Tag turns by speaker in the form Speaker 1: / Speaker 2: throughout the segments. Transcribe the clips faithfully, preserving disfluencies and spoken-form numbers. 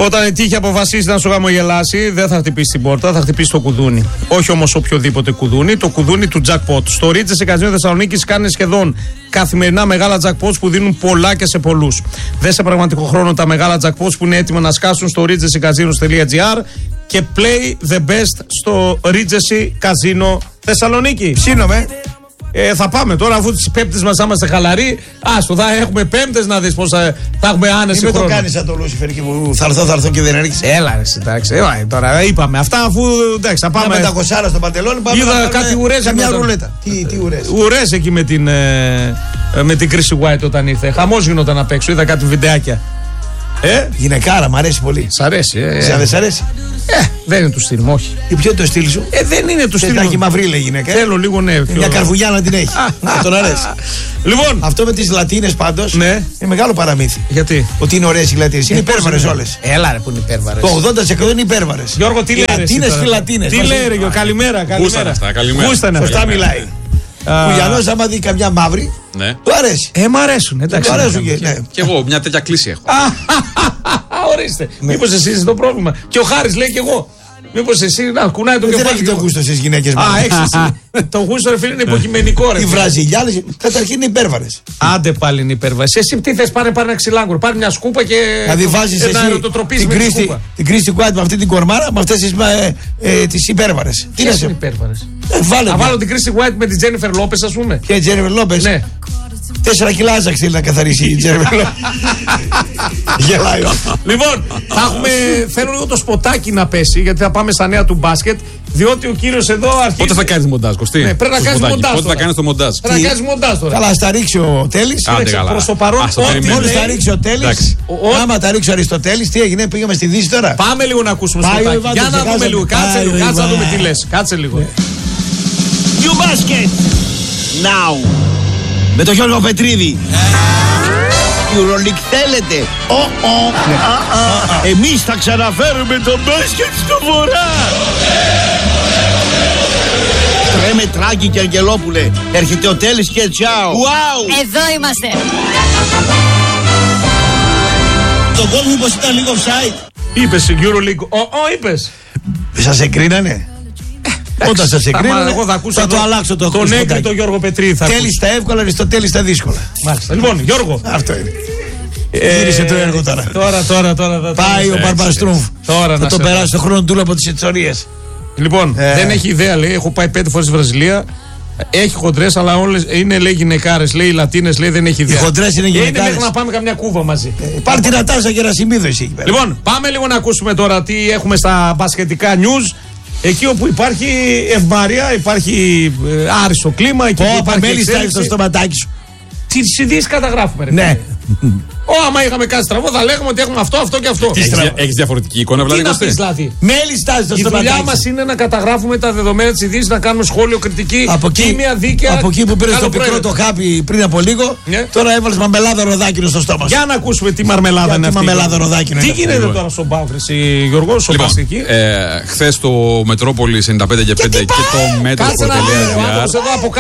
Speaker 1: Όταν η τύχη αποφασίσει να σου χαμογελάσει, δεν θα χτυπήσει την πόρτα, θα χτυπήσει το κουδούνι. Όχι όμως οποιοδήποτε κουδούνι, το κουδούνι του jackpot. Στο Regency Casino Θεσσαλονίκης κάνει σχεδόν καθημερινά μεγάλα jackpots που δίνουν πολλά και σε πολλούς. Δες σε πραγματικό χρόνο τα μεγάλα jackpots που είναι έτοιμα να σκάσουν στο regency casinos τελεία gr και play the best στο Regency Casino Θεσσαλονίκη.
Speaker 2: Ψήνομαι.
Speaker 1: Ε, θα πάμε τώρα, αφού τις Πέμπτες μας θα είμαστε χαλαροί. Άστο, θα έχουμε Πέμπτες να δεις πώς θα, θα έχουμε άνεση
Speaker 2: χρόνο.
Speaker 1: χρόνο.
Speaker 2: Μην το κάνεις σαν το Λούσιφερ και που θα έρθω, θα έρθω και δεν έρχεσαι.
Speaker 1: Έλα, ρε, εντάξει. Ε, τώρα είπαμε αυτά, αφού εντάξει, θα πάμε.
Speaker 2: Με τα κοσάρα στο παντελόνι, πάμε.
Speaker 1: Είδα να κάτι ουρές.
Speaker 2: Μια ρουλέτα. Τι, τι ουρές.
Speaker 1: Ουρές εκεί με την, ε, με την Chrissy White όταν ήρθε. Χαμός γινόταν απ' έξω, είδα κάτι βιντεάκια. Ε?
Speaker 2: Γυναικάρα, μ' αρέσει πολύ.
Speaker 1: Σ' αρέσει, ε.
Speaker 2: Σε δεν σ' αρέσει.
Speaker 1: Ε, δεν είναι του στυλ μου, όχι.
Speaker 2: Και ποιο είναι το στυλ σου?
Speaker 1: Ε, δεν είναι του στυλ μου.
Speaker 2: Έχει μαυρή, λέει γυναίκα.
Speaker 1: Θέλω λίγο, ναι. Πιο...
Speaker 2: Μια καρβουνιά να την έχει. Να τον αρέσει.
Speaker 1: Λοιπόν.
Speaker 2: Αυτό με τις Λατίνες πάντως
Speaker 1: ναι.
Speaker 2: είναι μεγάλο παραμύθι.
Speaker 1: Γιατί?
Speaker 2: Ότι είναι ωραίες οι Λατίνες. Είναι υπέρβαρες όλες.
Speaker 1: Έλα, ρε, που είναι υπέρβαρες.
Speaker 2: Το ογδόντα τοις εκατό είναι υπέρβαρες.
Speaker 1: Γιώργο, τι λέει?
Speaker 2: Λατίνες και Λατίνες.
Speaker 1: Τι λέει, ρε, καλημέρα.
Speaker 3: Καλημέρα.
Speaker 2: Σωστά μιλάει. Ο Γιάννος, άμα δει καμιά μαύρη,
Speaker 3: ναι.
Speaker 2: του αρέσει.
Speaker 1: Ε, μ' αρέσουν, εντάξει.
Speaker 2: Του αρέσουν και, ναι.
Speaker 3: Και εγώ μια τέτοια κλίση έχω.
Speaker 1: Ορίστε. Μήπως εσύ είσαι το πρόβλημα. Και ο Χάρης λέει και εγώ. Μήπως εσύ να κουνάει το κεφάλι.
Speaker 2: Δεν έχει το γούστο στις γυναίκες μας.
Speaker 1: Α, έχεις εσύ. Το γούστο, ρε φίλε, είναι υποκειμενικό, ρε.
Speaker 2: Οι Βραζιλιάνες καταρχήν είναι υπέρβαρες.
Speaker 1: Άντε πάλι είναι υπέρβαρες. Εσύ τι θες, πάρε ένα ξυλάγκουρο. Πάρε μια σκούπα και.
Speaker 2: Δηλαδή βάζεις εσύ την Chrissy White με αυτή την κορμάρα, με αυτές τις υπέρβαρες.
Speaker 1: Τι είναι υπέρβαρες?
Speaker 2: Θα
Speaker 1: βάλω την Chrissy White με την Jennifer Lopez, ας πούμε.
Speaker 2: Και η Jennifer Lopez.
Speaker 1: Ναι.
Speaker 2: Τέσσερα κιλά άζαξ θέλει να καθαρίσει η Jennifer Lopez. Γελάει.
Speaker 1: Λοιπόν, θα έχουμε. Θέλω λίγο το σποτάκι να πέσει, γιατί θα πάμε στα νέα του μπάσκετ. Διότι ο κύριος εδώ αρχίζει.
Speaker 3: Πότε θα κάνεις μοντάζ, Κωστή?
Speaker 1: Ναι, πρέπει να κάνεις μοντάζ.
Speaker 3: Πότε θα κάνεις το μοντάζ?
Speaker 1: Πρέπει να κάνεις μοντάζ τώρα.
Speaker 2: Καλά, θα ρίξει ο Τέλης.
Speaker 1: Προς το παρόν,
Speaker 2: μόλις θα ρίξει ο Τέλης. Άμα τα ρίξει ο Αριστοτέλης, τι έγινε, πήγαμε στη Δύση τώρα.
Speaker 1: Πάμε λίγο να ακούσουμε σποτάκι. Για να δούμε λίγο. Κάτσε λίγο, κάτσε να δούμε τι λες. Κάτσε λίγο.
Speaker 4: New basket. Now. Με τον Γιώργο Πετρίδη. EuroLeague θέλετε? Εμείς θα ξαναφέρουμε τον μπάσκετ στο βορρά. Τρέμε Τράκη και Αγγελόπουλε. Έρχεται ο Τέλης και τσάου. Wow.
Speaker 5: Εδώ είμαστε.
Speaker 4: Το γκολ μήπως ήταν λίγο offside?
Speaker 1: Είπες EuroLeague. Ο, ο, είπες.
Speaker 2: Σας εκρίνανε? Όταν σας εκρίνανε,
Speaker 1: εγώ θα, ακούσω
Speaker 2: θα το, το αλλάξω το
Speaker 1: τον έγκριτο Γιώργο Πετρίδη.
Speaker 2: Τέλης τα εύκολα, Αριστοτέλης τα δύσκολα.
Speaker 1: Μάλιστα. Λοιπόν, Γιώργο.
Speaker 2: Αυτό είναι. Ε, Γύρισε το έργο τώρα.
Speaker 1: Τώρα, τώρα, τώρα.
Speaker 2: Πάει ο Μπαρμπαστρούμφ.
Speaker 1: Τώρα
Speaker 2: θα το περάσει το χρόνο του από τις ιστορίες.
Speaker 1: Λοιπόν, ε. δεν έχει ιδέα, λέει. Έχω πάει πέντε φορές στη Βραζιλία. Έχει χοντρές, αλλά όλες είναι, λέει, γυναικάρες, λέει, Λατίνες, λέει, δεν έχει ιδέα.
Speaker 2: Οι χοντρές είναι γυναικάρες.
Speaker 1: Είναι μέχρι να πάμε καμιά κούβα μαζί.
Speaker 2: Ε, Πάρ' την Ατάσα Γερασιμίδου εσύ.
Speaker 1: Λοιπόν, πάμε λίγο να ακούσουμε τώρα τι έχουμε στα μπασκετικά news. Εκεί όπου υπάρχει ευμάρεια, υπάρχει ε, άριστο κλίμα. Εκεί
Speaker 2: Ω,
Speaker 1: που υπάρχει
Speaker 2: μέλη στάρει στο στοματάκι σου.
Speaker 1: τις ειδήσεις καταγράφουμε. Ρε,
Speaker 2: ναι.
Speaker 1: Ω, άμα είχαμε κάτι στραβό, θα λέγαμε ότι έχουμε αυτό, αυτό και αυτό.
Speaker 3: Έχεις διαφορετική εικόνα,
Speaker 1: δηλαδή. Τι να πεις, δηλαδή.
Speaker 2: Μέλη στάζει στο στοματάκι.
Speaker 1: Η δουλειά μας είναι να καταγράφουμε τα δεδομένα της ειδήσης, να κάνουμε σχόλιο, κριτική,
Speaker 2: από εκεί,
Speaker 1: μια δίκαια.
Speaker 2: Από εκεί που πήρες το πικρό το χάπι πριν από λίγο, yeah. τώρα έβαλες μαρμελάδα ροδάκινο στο στόμα.
Speaker 1: Για να ακούσουμε τι μαρμελάδα είναι αυτή.
Speaker 2: Μαρμελάδα ροδάκινο.
Speaker 1: Τι γίνεται τώρα στον Πάοκρη, Γιώργο, στο Παστική.
Speaker 3: Χθες το Μετρόπολης ενενήντα πέντε και πέντε και το Μέτροπολ.gr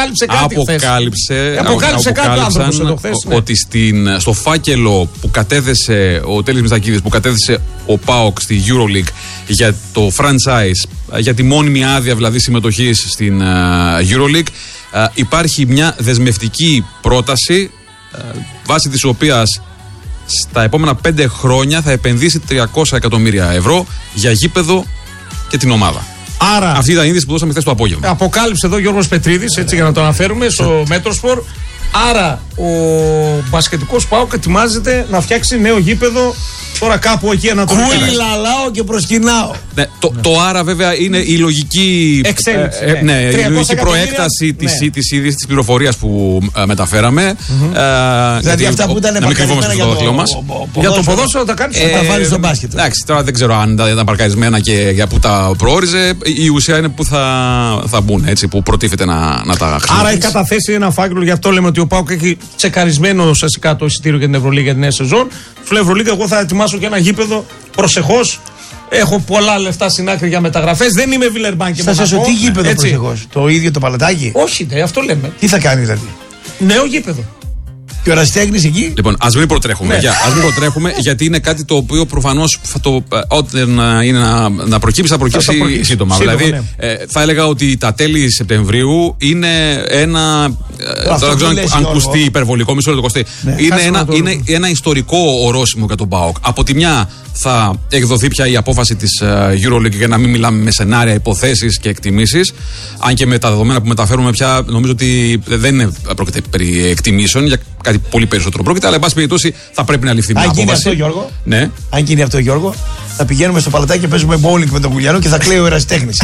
Speaker 1: αποκάλυψε κάτι άνθρωπος εδώ χθες.
Speaker 3: Ότι στο φάκελο που κατέθεσε ο Τέλης Μιστακίδης, που κατέθεσε ο ΠΑΟΚ στη EuroLeague για το franchise, για τη μόνιμη άδεια δηλαδή συμμετοχής στην uh, EuroLeague, uh, υπάρχει μια δεσμευτική πρόταση uh, βάσει της οποίας στα επόμενα πέντε χρόνια θα επενδύσει τριακόσια εκατομμύρια ευρώ για γήπεδο και την ομάδα.
Speaker 1: Άρα,
Speaker 3: αυτή ήταν η είδηση που δώσαμε χθες το απόγευμα.
Speaker 1: Αποκάλυψε εδώ Γιώργος Πετρίδης, έτσι για να το αναφέρουμε, στο Μέτροσπορ. Άρα ο μπασκετικός ΠΑΟΚ ετοιμάζεται να φτιάξει νέο γήπεδο. Τώρα κάπου εκεί ανατολικά.
Speaker 2: Κούλι λαλάω και προσκυνάω.
Speaker 3: Ναι, το, ναι. το άρα βέβαια είναι η λογική
Speaker 1: εξέλιξη.
Speaker 3: Ε, ναι, ναι, η λογική προέκταση της ναι. της ίδιας της πληροφορίας που ε, μεταφέραμε.
Speaker 2: Mm-hmm. Ε, δηλαδή αυτά που ήταν παρκαρισμένα για, το,
Speaker 1: για το ποδόσφαιρο τα κάνεις.
Speaker 2: Ε, τα βάλεις στο μπάσκετ.
Speaker 3: Εντάξει, τώρα δεν ξέρω αν ήταν παρκαρισμένα και για που τα προόριζε. Η ουσία είναι που θα, θα μπουν, έτσι, που προτίθεται να, να τα χρησιμοποιήσει.
Speaker 1: Άρα έχει καταθέσει ένα φάκελο, γι' αυτό λέμε ότι ο ΠΑΟΚ έχει τσεκαρισμένο ουσιαστικά το εισιτήριο για την Ευρωλίγα για τη νέα σεζόν. Σου λέει Ευρωλίγα, εγώ θα ετοιμάσω και ένα γήπεδο προσεχώς. Έχω πολλά λεφτά στην άκρη για μεταγραφές. Δεν είμαι Βιλερμπάν και
Speaker 2: Μονακό. Τι γήπεδο προσεχώς? Το ίδιο το παλατάκι?
Speaker 1: Όχι, δε, αυτό λέμε.
Speaker 2: Τι θα κάνει δηλαδή?
Speaker 1: Νέο γήπεδο.
Speaker 2: Και ο ερασιτέχνης εκεί.
Speaker 3: Λοιπόν, ας μην προτρέχουμε. Ναι. Ας μην προτρέχουμε, γιατί είναι κάτι το οποίο προφανώς όταν είναι να, να προκύψει, θα προκύψει, θα προκύψει σύντομα. σύντομα. Δηλαδή, ναι. ε, θα έλεγα ότι τα τέλη Σεπτεμβρίου είναι ένα. Δεν ξέρω αν ακουστεί υπερβολικό, μισό λεπτό Κωστή. Ναι. Είναι, ένα, είναι ένα ιστορικό ορόσημο για τον ΠΑΟΚ. Από τη μια θα εκδοθεί πια η απόφαση της EuroLeague για να μην μιλάμε με σενάρια, υποθέσεις και εκτιμήσεις. Αν και με τα δεδομένα που μεταφέρουμε πια, νομίζω ότι δεν είναι, πρόκειται περί εκτιμήσεων, για κάτι πολύ περισσότερο πρόκειται, αλλά εν πάση περιπτώσει θα πρέπει να ληφθεί μια απόφαση.
Speaker 2: Αν γίνει αυτό, Γιώργο,
Speaker 3: ναι.
Speaker 2: αν γίνει αυτό, Γιώργο, θα πηγαίνουμε στο παλατάκι και παίζουμε bowling με τον Κουλιανό και θα κλαίει ο ερασιτέχνης.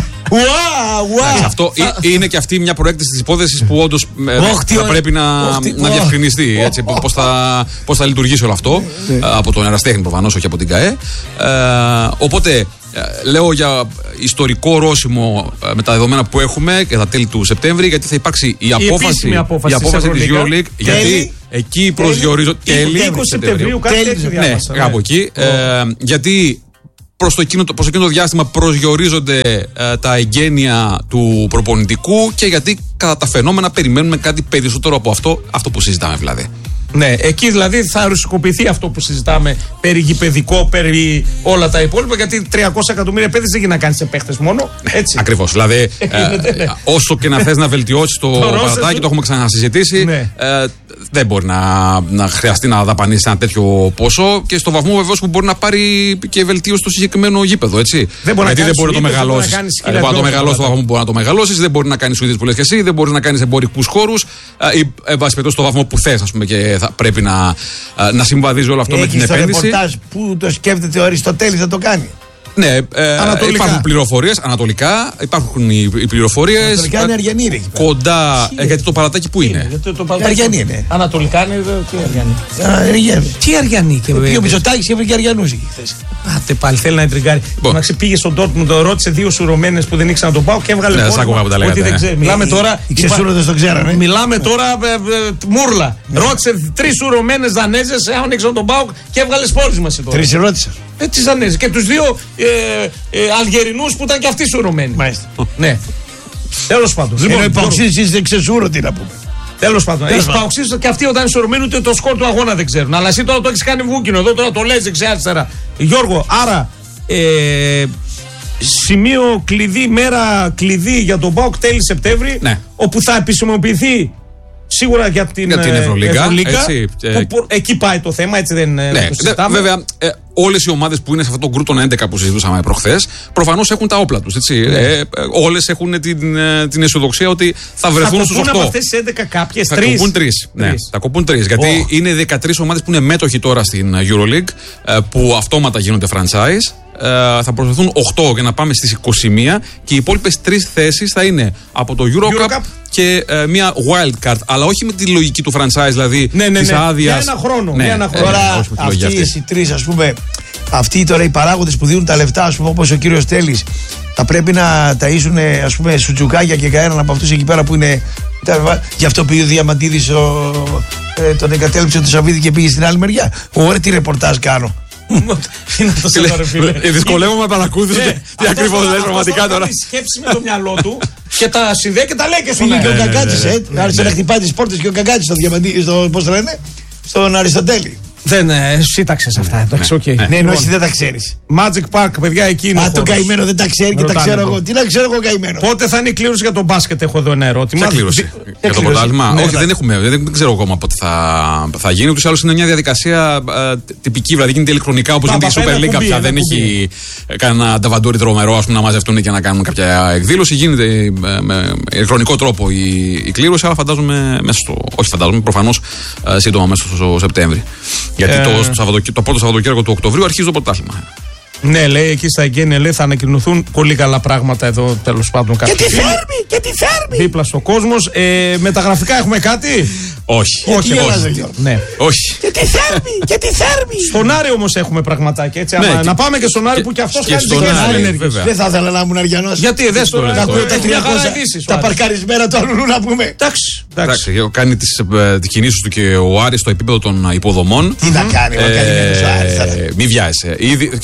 Speaker 3: Αυτό είναι και αυτή μια προέκτηση της υπόθεσης που όντως θα πρέπει να διευκρινιστεί. Πώς θα λειτουργήσει όλο αυτό από τον ερασιτέχνη προφανώς, όχι από την ΚΑΕ. Οπότε λέω για ιστορικό ορόσημο με τα δεδομένα που έχουμε και τα τέλη του Σεπτέμβρη, γιατί θα υπάρξει η απόφαση, η απόφαση, η απόφαση της EuroLeague, γιατί εκεί προσδιορίζονται.
Speaker 1: Τέλη είκοσι Σεπτεμβρίου, κάτι τέτοιο διάβασα.
Speaker 3: Ναι, κάπου εκεί. Γιατί προς το εκείνο, προς εκείνο το διάστημα προσδιορίζονται ε, τα εγγένεια του προπονητικού και γιατί κατά τα φαινόμενα περιμένουμε κάτι περισσότερο από αυτό, αυτό που συζητάμε δηλαδή.
Speaker 1: Ναι, εκεί δηλαδή θα ρουσικοποιηθεί αυτό που συζητάμε περί γηπεδικό, περί όλα τα υπόλοιπα, γιατί τριακόσια εκατομμύρια παίκτες δεν γίνει να κάνει σε παίχτες μόνο. Έτσι.
Speaker 3: Ακριβώς. Δηλαδή, ε, ναι. όσο και να θες να βελτιώσεις το παρατάκι, το έχουμε ξανασυζητήσει, ναι. ε, δεν μπορεί να, να χρειαστεί να δαπανίσει ένα τέτοιο ποσό και στο βαθμό βεβαίως που μπορεί να πάρει και βελτίωση στο συγκεκριμένο γήπεδο. Έτσι.
Speaker 1: Δεν μπορεί
Speaker 3: γιατί
Speaker 1: να
Speaker 3: δεν μπορεί να το μεγαλώσει. Δεν μπορεί να το μεγαλώσει στο βαθμό που μπορεί να το μεγαλώσει, δεν μπορεί να κάνει σου που λες και εσύ, δεν μπορεί να κάνει εμπορικούς χώρους ή, εν πάση περιπτώσει, στο βαθμό που θες, ας πούμε, και θα πρέπει να, να συμβαδίζει όλο αυτό
Speaker 2: Έχει
Speaker 3: με την επένδυση.
Speaker 2: Στο ρεπορτάζ που το σκέφτεται ο Αριστοτέλης να το κάνει.
Speaker 3: Ναι, ε, υπάρχουν πληροφορίες ανατολικά, υπάρχουν οι, οι πληροφορίες.
Speaker 2: Ανατολικά είναι Αριανή, ρε,
Speaker 3: κοντά, ε, γιατί το παρατάκι που είναι.
Speaker 1: Γιατί το παρατάκι
Speaker 2: Αριανή είναι.
Speaker 1: Ανατολικά είναι. Τι Αριανή. Τι Αριανή και βέβαια.
Speaker 2: Ο Μητσοτάκης και βρήκε Αριανούς εκεί χθες.
Speaker 1: Άτε πάλι, θέλει να εντριγκάρει. Να πήγε στον Ντόρτμουντ, το ρώτησε δύο σουρωμένες που δεν ήξεραν τον πάω και έβγαλε πόνο. Ότι δεν ξέρει. Μιλάμε τώρα.
Speaker 2: Οι ξεσούροντες τον ξέρανε.
Speaker 1: Μιλάμε τώρα μούρλα. Ρώτησε τρεις σουρωμένες Δανέζες, αν ήξεραν τον πάω και έβγαλε πόρισμα.
Speaker 2: Τρεις ρώτησα.
Speaker 1: Ε, τις Δανέζες και τους δύο ε, ε, Αλγερινούς που ήταν και αυτοί σουρωμένοι.
Speaker 2: Μάλιστα.
Speaker 1: Ναι. Τέλος πάντων.
Speaker 2: Λοιπόν, οι Παοξίδες είναι ξεσούρωτοι να πούμε.
Speaker 1: Τέλος πάντων. Οι Παοξίδες και αυτοί όταν είναι σουρωμένοι ούτε το σκορ του αγώνα δεν ξέρουν. Αλλά εσύ τώρα το έχεις κάνει βούκινο εδώ, τώρα το λες δεξιά-αριστερά. Γιώργο, άρα ε, σημείο κλειδί, μέρα κλειδί για τον ΠΑΟΚ τέλη Σεπτέμβρη,
Speaker 3: ναι.
Speaker 1: όπου θα επισημοποιηθεί. Σίγουρα για την,
Speaker 3: για την Ευρωλίγκα.
Speaker 1: Έτσι, που, που, εκεί πάει το θέμα, έτσι δεν ναι, το συζητάμε.
Speaker 3: Βέβαια, ε, όλες οι ομάδες που είναι σε αυτό το γκρουπ των έντεκα που συζητούσαμε προχθές, προφανώς έχουν τα όπλα τους. Ναι. Ε, ε, όλες έχουν την, ε, την αισιοδοξία ότι θα βρεθούν στους οκτώ.
Speaker 1: Θα κοπούν από αυτές τις έντεκα κάποιες,
Speaker 3: θα
Speaker 1: τρεις.
Speaker 3: Κοπούν τρεις. Ναι, θα κοπούν τρεις. Γιατί oh. είναι δεκατρείς ομάδες που είναι μέτοχοι τώρα στην EuroLeague, ε, που αυτόματα γίνονται franchise. Uh, θα προσθεθούν οκτώ για να πάμε στις είκοσι μία και οι υπόλοιπες τρεις θέσεις θα είναι από το EuroCup, Eurocup και uh, μια wild card, αλλά όχι με τη λογική του franchise, δηλαδή
Speaker 1: ναι, ναι,
Speaker 3: της
Speaker 1: ναι.
Speaker 3: άδειας.
Speaker 1: Για ένα χρόνο.
Speaker 3: Ναι,
Speaker 1: για ένα χρόνο.
Speaker 2: Τώρα
Speaker 3: ε,
Speaker 2: αυτοί οι τρεις, ας πούμε, αυτοί τώρα οι παράγοντες που δίνουν τα λεφτά, ας πούμε, όπως ο κύριος Τέλης, θα πρέπει να ταΐσουν, ας πούμε, σουτζουκάκια και κανέναν από αυτούς εκεί πέρα που είναι. Γι' αυτό πήγε ο Διαμαντίδης, ο, ε, τον εγκατέλειψε το Σαββίδη και πήγε στην άλλη μεριά. Ωραία, τι ρεπορτάζ κάνω.
Speaker 3: Δυσκολεύομαι να παρακούδησω τι ακριβώς λες πραγματικά τώρα.
Speaker 1: Έχει σκέψει με το μυαλό του και τα συνδέει και τα λέει και στον
Speaker 2: αέρα. Και ο Κακάτσης, ε, άρχισε να χτυπάει τις πόρτες και ο Κακάτσης στο Διαμαντίδη, πώς το λένε, στον Αριστοτέλη.
Speaker 1: Δεν σύνταξες αυτά. Εντάξει, οκ.
Speaker 2: Ναι, ενώ εσύ δεν τα ξέρεις.
Speaker 1: Magic Park, παιδιά, εκεί είναι.
Speaker 2: Α, το καημένο δεν τα ξέρει και τα ξέρω εγώ. Τι να ξέρω εγώ καημένο.
Speaker 1: Πότε θα είναι η κλήρωση για τον μπάσκετ, έχω εδώ ένα ερώτημα.
Speaker 3: Ποια κλήρωση? Για το πρωτάθλημα? Όχι, δεν έχουμε. Δεν ξέρω ακόμα πότε θα γίνει. Ούτως ή άλλως είναι μια διαδικασία τυπική, δηλαδή γίνεται ηλεκτρονικά όπως γίνεται η Super League. Κάποια δεν έχει κανένα ταβαντούρι τρομερό να μαζευτούν και να κάνουν κάποια εκδήλωση. Γίνεται με ηλεκτρονικό τρόπο η κλήρωση, αλλά φαντάζομαι μέσα στο. Όχι, φαντάζομαι προφανώς σύντομα μέσα στο Σεπτέμβρη. Γιατί ε... το, Σαββατοκύ... το πρώτο Σαββατοκύριακο του Οκτωβρίου αρχίζει το πρωτάθλημα.
Speaker 1: Ναι, λέει εκεί στα εγγένεια λέει, θα ανακοινωθούν πολύ καλά πράγματα εδώ τέλος πάντων.
Speaker 2: Και τη Θέρμη! Και τη Θέρμη!
Speaker 1: Δίπλα στο κόσμος. Ε, με τα γραφικά έχουμε κάτι?
Speaker 3: Όχι.
Speaker 1: Όχι, όχι. όχι. Ναι.
Speaker 3: όχι.
Speaker 2: Και τη Θέρμη! Και τη Θέρμη!
Speaker 1: Στον Άρη όμως έχουμε πραγματάκια. Έτσι, ναι, άμα, και... Να πάμε και στον Άρη και... που και αυτός κάνει
Speaker 2: ενέργειες. Δεν θα ήθελα να ήμουν Αριανός.
Speaker 1: Γιατί δεν στο
Speaker 2: να ακούω τα τριακόσια τα παρκαρισμένα του αλλού να πούμε.
Speaker 3: Εντάξει. Κάνει τις κινήσεις του και ο Άρης στο επίπεδο των υποδομών.
Speaker 2: Τι θα κάνει ο Άρης?
Speaker 3: Μη βιάζεσαι. Και σε λίγο θα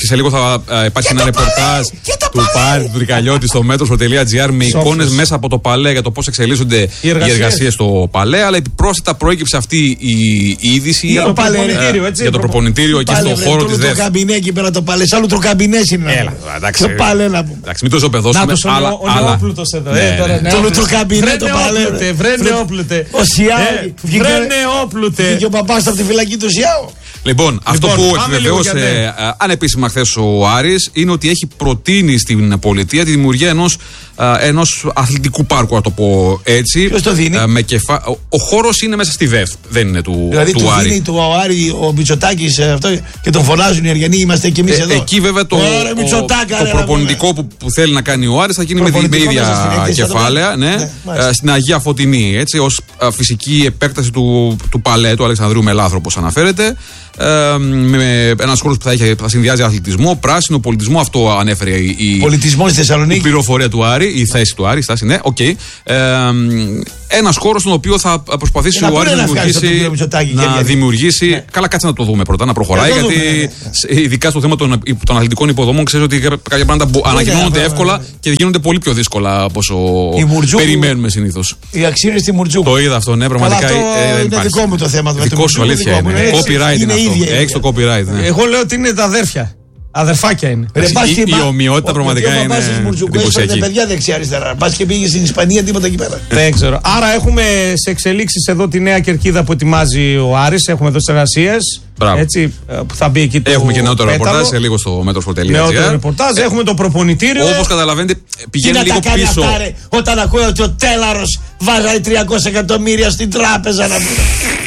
Speaker 3: τώρα ε, υπάρχει ένα ρεπορτάζ του Πάρη του Τρικαλιώτη στο μέτρο.gr με εικόνες μέσα από το παλέ για το πώς εξελίσσονται οι εργασίες στο παλέ. Αλλά επιπρόσθετα προέκυψε αυτή η είδηση
Speaker 1: για το προπονητήριο, έτσι.
Speaker 3: Για το προπονητήριο εκεί στο χώρο τη ΔΕΘ.
Speaker 2: Το τροκαμπινέ εκεί πέρα το παλέ. Σαν λουτροκαμπινέ είναι.
Speaker 3: Το
Speaker 2: παλέ να πούμε.
Speaker 3: Εντάξει, μην το ισοπεδώσουμε.
Speaker 1: Ο νεόπλουτος εδώ.
Speaker 2: Το λουτροκαμπινέ το παλέ.
Speaker 1: Βρε νεόπλουτε.
Speaker 2: Ο Σιάου.
Speaker 1: Βρε νεόπλουτε.
Speaker 2: Βγήκε ο παπάς από τη φυλακή του Σιάου.
Speaker 3: Λοιπόν, αυτό που επιβεβαίωσε ανεπίσημα χθες ο Άρης είναι ότι έχει προτείνει στην πολιτεία τη δημιουργία ενός, ενός αθλητικού πάρκου, να το πω έτσι.
Speaker 2: Ποιος το δίνει?
Speaker 3: Με κεφα... Ο χώρος είναι μέσα στη ΔΕΘ, δεν είναι του,
Speaker 2: δηλαδή
Speaker 3: του
Speaker 2: του
Speaker 3: Άρη.
Speaker 2: Δηλαδή του δίνει του Άρη ο Μητσοτάκης αυτό και τον φωνάζουν οι Αριανοί, είμαστε και εμείς
Speaker 3: ε,
Speaker 2: εδώ.
Speaker 3: Εκεί βέβαια το,
Speaker 2: Ωραία,
Speaker 3: ο, το προπονητικό που, που θέλει να κάνει ο Άρης θα γίνει με, με ίδια κεφάλαια, ναι, ναι, στην Αγία Φωτεινή, έτσι, ως φυσική επέκταση του, του παλέ του Αλεξανδρίου Μελάθρου, όπως αναφέρεται. Ε, με ένας χώρος που θα, έχει, θα συνδυάζει αθλητισμό, πράσινο, πολιτισμό. Αυτό ανέφερε η,
Speaker 2: πολιτισμό στη Θεσσαλονίκη.
Speaker 3: Η πληροφορία του Άρη, η θέση του Άρη, στάση, ναι, οκ. Okay. Ε, ένας χώρος στον οποίο θα προσπαθήσει ο Άρης να δημιουργήσει. Να δημιουργήσει ναι. Καλά, κάτσε να το δούμε πρώτα, να προχωράει. Γιατί δούμε, ναι. ειδικά στο θέμα των, των αθλητικών υποδομών, ξέρει ότι κάποια πράγματα ανακοινώνονται εύκολα και γίνονται πολύ πιο δύσκολα από όσο περιμένουμε συνήθως.
Speaker 2: Η αξίρες στη Μουρτζούκου.
Speaker 3: Το είδα αυτό, ναι, πραγματικά.
Speaker 2: Είναι δικό μου το θέμα.
Speaker 3: Δικό σου, αλήθεια είναι. Copyright είναι. Έχει το copyright. Ναι.
Speaker 1: Εγώ λέω ότι είναι τα αδέρφια. Αδερφάκια είναι.
Speaker 3: Ρε, η, η, η ομοιότητα πραγματικά είναι.
Speaker 2: Έσπαρνε παιδιά δεξιά-αριστερά. Πα και πήγε στην Ισπανία, τίποτα εκεί πέρα.
Speaker 1: Δεν ξέρω. Άρα έχουμε σε εξελίξεις εδώ τη νέα κερκίδα που ετοιμάζει ο Άρης. Έχουμε εδώ τις εργασίες. Έτσι, που θα μπει εκεί το.
Speaker 3: Έχουμε και νεότερο ρεπορτάζ σε λίγο στο μέτρο.gr.
Speaker 1: Νεότερο ρεπορτάζ. Έχουμε το προπονητήριο.
Speaker 3: Όπως καταλαβαίνετε, πηγαίνει λίγο πίσω.
Speaker 2: Αυτά, ρε, όταν ακούω ότι ο Τέλαρος βάζάει τριακόσια εκατομμύρια στην τράπεζα να πούμε.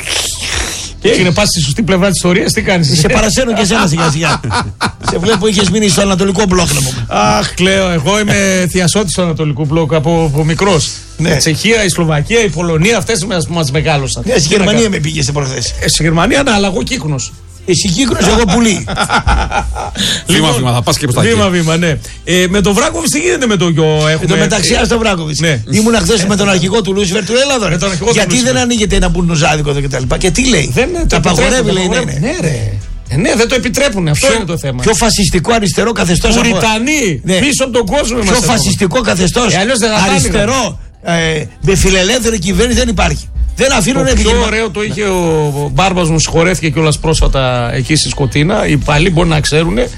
Speaker 1: Και έγινε, πας στη σωστή πλευρά της ιστορίας, τι κάνεις?
Speaker 2: Σε παρασένω και εσένα σιγά σιγά. Σε βλέπω είχες μείνει στο Ανατολικό Μπλοκ να πούμε.
Speaker 1: Αχ, Κλέο, εγώ είμαι θειασότης του Ανατολικού Μπλοκ από, από μικρός. Ναι. Η Τσεχία, η Σλοβακία, η Πολωνία, αυτές που μας μεγάλωσαν.
Speaker 2: Ναι, στη Γερμανία με πήγες προχθές.
Speaker 1: Ε, στη Γερμανία, ναι, αλλά εγώ Κύκνος.
Speaker 2: Εσύ Κύκνος, εγώ πουλί.
Speaker 3: Βήμα, βήμα, θα πας και προς τα εκεί.
Speaker 1: Βήμα, βήμα, ναι. Ε, με τον Βράκοβιτς τι γίνεται με το γιο?
Speaker 2: Με το μεταξιά στο Βράκοβιτς. Ναι. Ήμουν χθες με τον αρχηγό του Λούσιφερ του Ελλάδο. Γιατί δεν ανοίγεται ένα μπουρνοζάδικο εδώ κτλ. Και τι λέει? Τα απαγορεύει, λέει.
Speaker 1: Ναι, ρε. Ε, ναι, δεν το επιτρέπουν. Αυτό
Speaker 2: πιο,
Speaker 1: είναι το θέμα.
Speaker 2: Πιο φασιστικό αριστερό καθεστώς.
Speaker 1: Πουριτανοί, ναι. Πίσω από τον κόσμο.
Speaker 2: Πιο φασιστικό καθεστώς. Ε, αριστερό, ε, με φιλελεύθερη κυβέρνηση δεν υπάρχει. Δεν αφήνουν
Speaker 1: το πιο ωραίο το είχε ο μπάρμπας μου, συγχωρέθηκε κιόλας πρόσφατα εκεί στη Σκωτίνα. Οι παλιοί μπορεί να ξέρουν. Ε,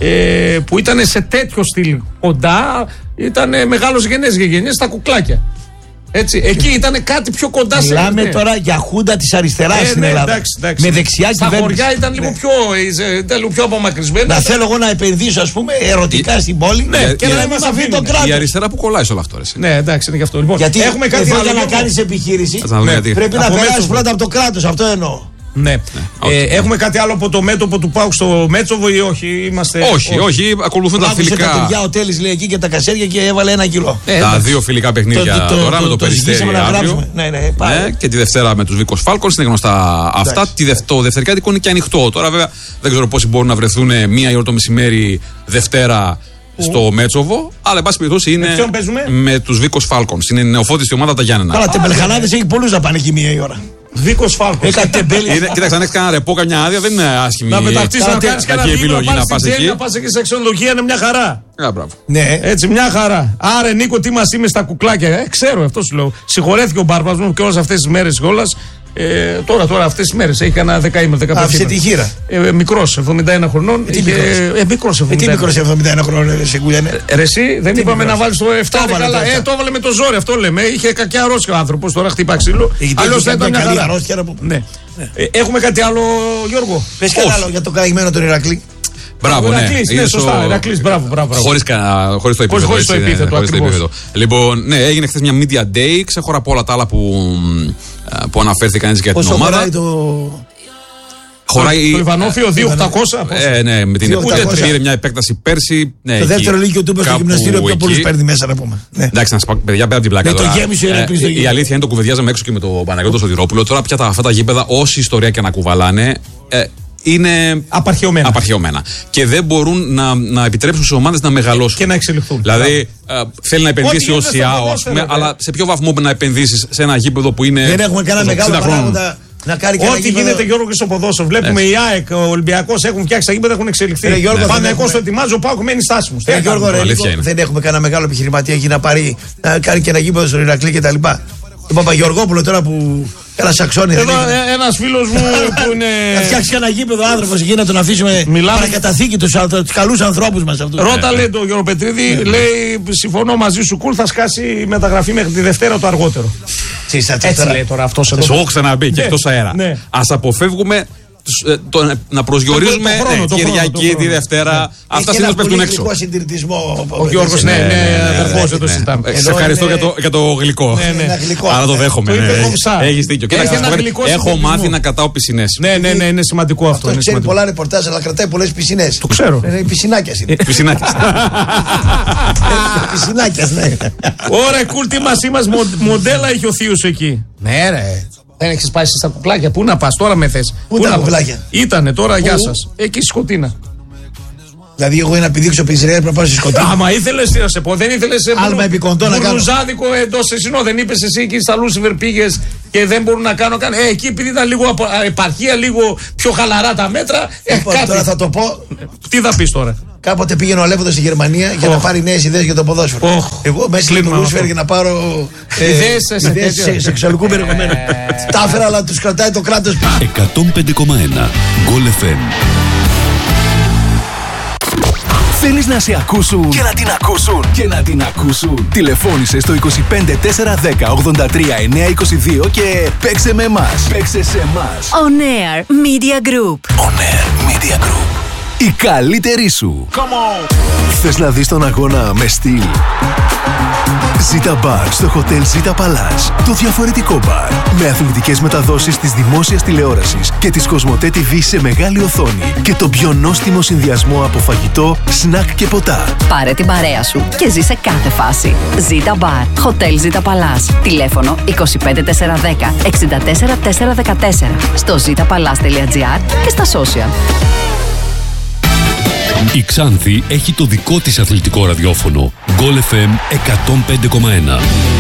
Speaker 1: που ήταν σε τέτοιο στυλ κοντά, ήταν μεγάλος γενές για γενιές στα κουκλάκια. Έτσι, εκεί ήταν κάτι πιο κοντά σε.
Speaker 2: Μιλάμε τώρα για χούντα της αριστεράς ε, στην
Speaker 1: ναι,
Speaker 2: Ελλάδα.
Speaker 1: Εντάξει, εντάξει.
Speaker 2: Με δεξιά
Speaker 1: στα
Speaker 2: κυβέρνηση.
Speaker 1: Στα χωριά ήταν λίγο,
Speaker 2: ναι.
Speaker 1: πιο, ήταν λίγο πιο απομακρυσμένα.
Speaker 2: Να θέλω εγώ να επενδύσω, ας πούμε, ερωτικά η... στην πόλη.
Speaker 1: Ναι,
Speaker 2: ναι,
Speaker 1: και να μην αφήνει
Speaker 2: το κράτος.
Speaker 3: Η αριστερά που κολλάει σε όλο αυτό. Εσύ.
Speaker 1: Ναι, εντάξει, είναι γι' αυτό. Λοιπόν,
Speaker 2: γιατί
Speaker 1: έχουμε κάτι
Speaker 2: εδώ
Speaker 1: άλλο
Speaker 2: για να κάνεις επιχείρηση πρέπει να περάσεις πρώτα από το κράτος. Αυτό εννοώ.
Speaker 1: Ναι. ναι. Ε, έχουμε κάτι άλλο από το μέτωπο του ΠΑΟΚ στο Μέτσοβο ή όχι? Είμαστε...
Speaker 3: Όχι, όχι, όχι, ακολουθούν τα φιλικά.
Speaker 2: Τα παιδιά, ο Τέλης λέει εκεί και τα κασέρια και έβαλε ένα κιλό.
Speaker 3: Ε, τα δύο φιλικά παιχνίδια το, το, τώρα το, με το, το Περιστέρι αύριο.
Speaker 2: Ναι, ναι,
Speaker 3: ναι, και τη Δευτέρα με τους Βίκος Φάλκονς. Είναι γνωστά αυτά. Το δευτερικάτικο είναι και ανοιχτό. Τώρα βέβαια δεν ξέρω πόσοι μπορούν να βρεθούν μία η ώρα το μεσημέρι Δευτέρα στο Μέτσοβο, αλλά εν πάση περιπτώσει είναι
Speaker 1: με,
Speaker 3: με τους Βίκος Φάλκονς. Είναι νεοφώτιστη ομάδα τα Γιάννενα.
Speaker 2: Καλά, τεμπελχανάδες έχει πολλούς να πάνε εκεί μία η ώρα.
Speaker 1: Βίκος Φάλκονς.
Speaker 3: Κοίταξε, αν έχει κανένα ρεπό, καμιά άδεια, δεν είναι άσχημη.
Speaker 1: Να μεταρτήσεις να κάνεις κανένα
Speaker 3: επιλογή να πας εκεί.
Speaker 1: Να πας εκεί σε ξενοδοχεία είναι μια χαρά.
Speaker 3: Ναι.
Speaker 1: Έτσι, μια χαρά. Άρα, Νίκο, τι μας είμαι στα κουκλάκια. Ε, ξέρω, αυτό σου λέω. Συγχωρέθηκε ο μπάρμπας μου και όλες αυτές τις μέρες κιόλας. Ε, τώρα, τώρα, αυτές τις μέρες έχει κανένα δεκαήμερο, δεκαπέντε.
Speaker 2: Άφησε τη χείρα.
Speaker 1: Ε, μικρός, εβδομήντα ένα χρονών.
Speaker 2: Ε, τι μικρός.
Speaker 1: Ε, μικρός,
Speaker 2: ε, τι μικρός, εβδομήντα ένα χρονών, σε κουλιανέ.
Speaker 1: Ε, εσύ, δεν τι είπαμε μικρός. Να βάλεις το επτά. Το καλά. Ε, το έβαλε με το ζόρι, αυτό λέμε. Είχε κακιά αρρώστια ο άνθρωπος, τώρα χτύπα ξύλο. Αλλιώς θα ήταν μια καλή αρρώστια. Ναι. Έχουμε κάτι άλλο, Γιώργο?
Speaker 2: Πες κάτι άλλο για το καημένο τον Ηρακλή.
Speaker 3: Μπράβο, ναι.
Speaker 1: Ναι, σωστά. Ηρακλής, μπράβο, μπράβο.
Speaker 3: Χωρίς το επίθετο.
Speaker 1: Χωρίς το επίθετο, ακριβώς.
Speaker 3: Λοιπόν, ναι, έγινε χθες μια media day, ξέχωρα από όλα τα άλλα που αναφέρθηκαν έτσι για την ομάδα.
Speaker 2: Πόσο χωράει το...
Speaker 3: Χωράει...
Speaker 1: Το Ιβανόφιο δύο χιλιάδες οκτακόσια.
Speaker 3: Ε, ναι, με την ούτε πήρε μια επέκταση πέρσι. Ναι,
Speaker 2: το δεύτερο λύκειο του είπε στο γυμναστήριο πιο πολλούς παίρνει μέσα να πούμε. Ναι.
Speaker 3: Εντάξει, να σας πω, παιδιά, πέρα από την πλάκα.
Speaker 2: Το γέμισε ο Ηρακλής.
Speaker 3: Η αλήθεια είναι το κουβεντιάζαμε έξω και με τον Παναγιώτο Σωτηρόπουλο. Τώρα πια τα, αυτά τα γήπεδα, όση ιστορία και να κουβαλάνε, ε, είναι
Speaker 1: απαρχαιωμένα.
Speaker 3: απαρχαιωμένα. Και δεν μπορούν να, να επιτρέψουν σε ομάδες να μεγαλώσουν.
Speaker 1: Και να εξελιχθούν.
Speaker 3: Δηλαδή, ε, θέλει να επενδύσει ο ΣΙΑΟ, αλλά σε ποιο βαθμό να επενδύσει σε ένα γήπεδο που είναι.
Speaker 2: Δεν έχουμε κανένα μεγάλο παράγοντα. Να κάνει και ένα
Speaker 1: Ό,τι
Speaker 2: γήπεδο.
Speaker 1: γίνεται, Γιώργο, και στο ποδόσφαιρο. Βλέπουμε η ΑΕΚ, ο Ολυμπιακός έχουν φτιάξει τα γήπεδα, έχουν εξελιχθεί.
Speaker 2: Ρε, Γιώργο,
Speaker 1: Ο
Speaker 2: δεν
Speaker 1: Παναθηναϊκός
Speaker 2: έχουμε-
Speaker 1: το ετοιμάζει, ο ΠΑΟΚ μένει στάσιμος. Τι
Speaker 2: Ε,
Speaker 1: να
Speaker 2: Γιώργο,
Speaker 1: κάνουμε.
Speaker 2: ρε,
Speaker 3: αλήθεια
Speaker 2: λίγο,
Speaker 3: είναι.
Speaker 2: δεν έχουμε κανένα μεγάλο επιχειρηματία εκεί να πάρει να κάνει και ένα γήπεδο στον Ηρακλή κτλ. Τον Παπαγεωργόπουλο τώρα που. Ένα σαξόνι.
Speaker 1: Εδώ ένα φίλο μου που είναι.
Speaker 2: Να φτιάξει ένα γήπεδο άνθρωπο εκεί να τον αφήσουμε.
Speaker 1: Μιλάμε-
Speaker 2: Παρακαταθήκη του καλού ανθρώπου μα αυτού.
Speaker 1: Ρώτα, λέει τον Γιώργο Πετρίδη, λέει: συμφωνώ μαζί σου, κουλ, θα σκάσει η μεταγραφή μέχρι τη Δευτέρα το αργότερο. Έτσι λέει τώρα αυτό
Speaker 3: Σου
Speaker 1: εδώ.
Speaker 3: έχω ξαναμπεί και
Speaker 1: Ναι,
Speaker 3: εκτός αέρα.
Speaker 1: ναι.
Speaker 3: Ας αποφεύγουμε τους, ε, το, να προσδιορίζουμε
Speaker 1: Το- το χρόνο,
Speaker 3: ναι,
Speaker 1: το χρόνο,
Speaker 3: Κυριακή,
Speaker 1: το
Speaker 3: τη
Speaker 1: χρόνο.
Speaker 3: Δευτέρα. Αυτά συνήθως πέφτουν έξω.
Speaker 2: Έχει συντηρητισμό.
Speaker 1: Ο Γιώργος, ναι, ναι, αδερφός, δεν το συζητάμε.
Speaker 3: Ε, Σε
Speaker 2: Εδώ
Speaker 3: ευχαριστώ
Speaker 2: είναι-
Speaker 3: για το, για το γλυκό.
Speaker 1: Ναι, ναι.
Speaker 2: Ένα γλυκό.
Speaker 3: Άρα το δέχομαι.
Speaker 1: Το είπε
Speaker 3: ναι.
Speaker 1: κομψά.
Speaker 3: Έχεις δίκιο.
Speaker 1: Έχει
Speaker 3: Κοίταξε,
Speaker 1: ένα
Speaker 3: να σου πω,
Speaker 1: γλυκό
Speaker 3: έχω
Speaker 1: συντηρητισμό.
Speaker 3: μάθει να κατάω πισινές.
Speaker 1: Ναι, ναι, ναι, είναι σημαντικό αυτό.
Speaker 2: Αυτό
Speaker 1: είναι
Speaker 2: ξέρει
Speaker 1: σημαντικό.
Speaker 2: πολλά ρεπορτάζ, αλλά κρατάει πολλέ πισινέ.
Speaker 1: Το ξέρω.
Speaker 2: Είναι πισινάκια. είναι.
Speaker 3: Πισινάκια.
Speaker 2: Πισινάκια, ναι.
Speaker 1: Ωραία, κουλ, τι μας είμαστε, μοντέλα έχει ο Θείος εκεί. Ναι, ρε. Δεν έχει πάει στα κουκλάκια. Πού να πα, τώρα με θε.
Speaker 2: Πού τα κουκλάκια?
Speaker 1: Ήτανε τώρα, γεια σα. Εκεί στη Σκοτίνα.
Speaker 2: Δηλαδή, εγώ να πηδήξω πισινέ πρέπει να πάω στη σκοτία.
Speaker 1: Άμα ήθελε, τι να σε πω, δεν ήθελε.
Speaker 2: Άλμα επικοντό να κάνω.
Speaker 1: Μπουρουζάδικο εντό εσυνό. Δεν είπε εσύ εκεί στα Λούσιβερ πήγε και δεν μπορούν να κάνω. κάνω. Ε, εκεί επειδή ήταν λίγο απο- α, επαρχία, λίγο πιο χαλαρά τα μέτρα. Ε,
Speaker 2: Λοιπόν,
Speaker 1: κάτι.
Speaker 2: τώρα θα το πω.
Speaker 1: Τι θα πει τώρα.
Speaker 2: Κάποτε πήγαινε ο Αλέφαντος στη Γερμανία για να
Speaker 1: Οχ.
Speaker 2: πάρει νέες ιδέες για το ποδόσφαιρο.
Speaker 1: Οχ.
Speaker 2: Εγώ μέσα στο
Speaker 1: Κλείνουμε
Speaker 2: Λούσφαιρ
Speaker 1: αυτό.
Speaker 2: για να πάρω ε,
Speaker 1: Ιδέες σε
Speaker 2: ιδέες
Speaker 1: τέτοια.
Speaker 2: σε- σεξουαλικού περιεχομένου. Τα έφερα, αλλά τους κρατάει το κράτος πίσω.
Speaker 5: εκατόν πέντε κόμμα ένα Γκολ εφ εμ. Θέλεις να σε ακούσουν και να την ακούσουν και να την ακούσουν. Τηλεφώνησε στο είκοσι πέντε τέσσερα δέκα ογδόντα τρία εννιακόσια είκοσι δύο και παίξε με εμάς. Παίξε σε εμάς.
Speaker 6: On Air Media Group.
Speaker 5: On Air Media Group. Η καλύτερη σου. Θες να δεις τον αγώνα με στυλ? Ζήτα μπαρ στο Hotel Ζήτα Παλάς. Το διαφορετικό μπαρ. Με αθλητικές μεταδόσεις της δημόσιας τηλεόρασης και της Κοσμοτέ τι βι σε μεγάλη οθόνη. Και το πιο νόστιμο συνδυασμό από φαγητό, σνακ και ποτά.
Speaker 6: Πάρε την παρέα σου και ζήσε κάθε φάση. Ζήτα Bar. Hotel Ζήτα Παλάς. Τηλέφωνο είκοσι πέντε τέσσερα δέκα εξήντα τέσσερα τέσσερα δεκατέσσερα. Στο ζήτα παλάς τελεία τζι άρ και στα social.
Speaker 5: Η Ξάνθη έχει το δικό της αθλητικό ραδιόφωνο. Γκολ εφ εμ εκατόν πέντε κόμμα ένα.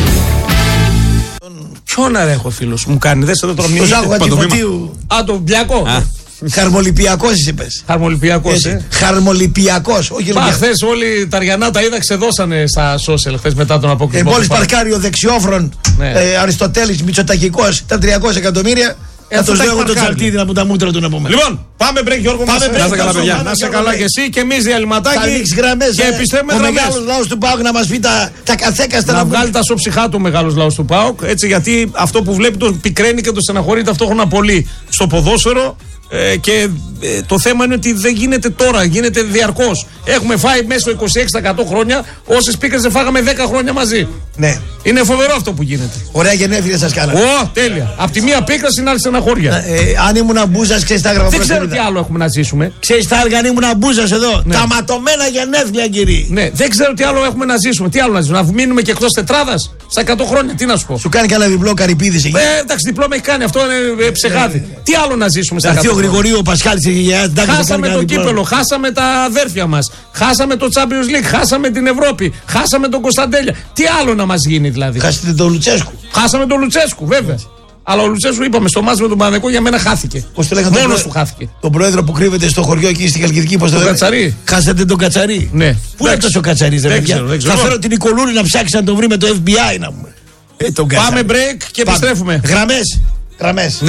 Speaker 1: Ποιον να έχω φίλο μου κάνει, δε εδώ τώρα
Speaker 2: Το
Speaker 1: μνήμη.
Speaker 2: Ζάκο Αντιφωτίου.
Speaker 1: Α, το Μπλιακό.
Speaker 2: Χαρμολυπιακός εσύ είπες.
Speaker 1: Χαρμολυπιακός, ε.
Speaker 2: Χαρμολυπιακός. Όχι
Speaker 1: Μα
Speaker 2: Ολυμπιακός.
Speaker 1: χθε όλοι τα Αριανά τα είδα, ξεδώσανε στα social χθε μετά τον
Speaker 2: Ε,
Speaker 1: αποκλεισμό.
Speaker 2: μόλις
Speaker 1: του Πάου.
Speaker 2: παρκάρει ο δεξιόφρον
Speaker 1: Ναι.
Speaker 2: ε, Αριστοτέλης Μητσοτακικός τα τριακόσια εκατομμύρια.
Speaker 1: Ε,
Speaker 2: Θα
Speaker 1: αυτό
Speaker 2: το
Speaker 1: τα
Speaker 2: λέω
Speaker 1: έχει
Speaker 2: εγώ το
Speaker 1: παρκάρει.
Speaker 2: τσαρτίδι να μου τα μούτρα του να πούμε.
Speaker 1: Λοιπόν, πάμε break, Γιώργο.
Speaker 2: Πάμε
Speaker 1: μας.
Speaker 2: break,
Speaker 1: Να είστε καλά,
Speaker 2: να
Speaker 1: παιδιά.
Speaker 2: σου-
Speaker 1: Να είστε
Speaker 2: να
Speaker 1: καλά
Speaker 2: σου-
Speaker 1: και εσύ και εμεί διαλυματάκι.
Speaker 2: Θα ρίξει γραμμές.
Speaker 1: Και
Speaker 2: ε,
Speaker 1: επιστρέφουμε
Speaker 2: ο
Speaker 1: γραμμές.
Speaker 2: μεγάλος λαός του ΠΑΟΚ να μας πει τα, τα καθέκαστα
Speaker 1: Να
Speaker 2: να πούμε.
Speaker 1: βγάλει τα σοψυχά του ο μεγάλο λαό του ΠΑΟΚ. Έτσι, γιατί αυτό που βλέπει τον πικραίνει και τον στεναχωρεί ταυτόχρονα πολύ στο ποδόσφαιρο. Ε, και ε, το θέμα είναι ότι δεν γίνεται τώρα, γίνεται διαρκώς. Έχουμε φάει μέσα στο είκοσι έξι τοις εκατό χρόνια όσες πίκρες δεν φάγαμε δέκα χρόνια μαζί.
Speaker 2: Ναι.
Speaker 1: Είναι φοβερό αυτό που γίνεται.
Speaker 2: Ωραία γενέθλια σας κάναμε.
Speaker 1: Ω, τέλεια. Απ' τη μία πίκρα στην άλλη στεναχώρια.
Speaker 2: Ε, αν ήμουν αμπούζας, ξέρεις τα έγραφα
Speaker 1: Δεν
Speaker 2: προς
Speaker 1: ξέρω
Speaker 2: τη
Speaker 1: τι άλλο έχουμε να ζήσουμε.
Speaker 2: Ξέρεις τα έργα αν ήμουν αμπούζας εδώ. Τα ματωμένα γενέθλια κύριε.
Speaker 1: Ναι, δεν ξέρω τι άλλο έχουμε να ζήσουμε. Τι άλλο να ζήσουμε, να μείνουμε και εκτός τετράδας στα εκατό χρόνια, τι να σου πω.
Speaker 2: Σου κάνει κανένα διπλό Καρυπίδης εκεί.
Speaker 1: Ε, εντάξει, διπλό με έχει κάνει, αυτό είναι ε, ψεγάδι. Τι άλλο να ζήσουμε στα
Speaker 2: Θα έρθει
Speaker 1: εκατό
Speaker 2: ο
Speaker 1: χρόνια.
Speaker 2: Γρηγορίου, ο Πασχάλης εκεί για εντάξει, θα
Speaker 1: Χάσαμε
Speaker 2: κάνει
Speaker 1: το
Speaker 2: κανένα διπλό.
Speaker 1: κύπελο, χάσαμε τα αδέρφια μας, χάσαμε το Champions League, χάσαμε την Ευρώπη, χάσαμε τον Κωνσταντέλια. Τι άλλο να μας γίνει δηλαδή.
Speaker 2: Χάσετε τον Λουτσέσκου.
Speaker 1: Χάσαμε τον Λουτσέσκου, βέβαια. Αλλά ο Λουτσέσκου, είπαμε, στο μάτς με τον Παναθηναϊκό για μένα χάθηκε.
Speaker 2: Πώς το λέγανε τον
Speaker 1: Μόνος
Speaker 2: πρό-
Speaker 1: του χάθηκε.
Speaker 2: Τον πρόεδρο που κρύβεται στο χωριό εκεί στη Χαλκιδική, πώς το
Speaker 1: Τον
Speaker 2: λένε.
Speaker 1: Κατσαρί.
Speaker 2: Χάσατε τον Κατσαρί.
Speaker 1: Ναι.
Speaker 2: Πού είναι
Speaker 1: Εντάξει.
Speaker 2: αυτός ο Κατσαρής, ρε
Speaker 1: Δεν
Speaker 2: παιδιά.
Speaker 1: ξέρω, δεν ξέρω.
Speaker 2: Θα φέρω την Νικολούρη να ψάξει να τον βρει με το εφ μπι άι να πούμε. Ε, τον
Speaker 1: Πάμε
Speaker 2: Κατσαρί.
Speaker 1: break και
Speaker 2: Πάμε.
Speaker 1: επιστρέφουμε.
Speaker 2: Γραμμές. Γραμμές.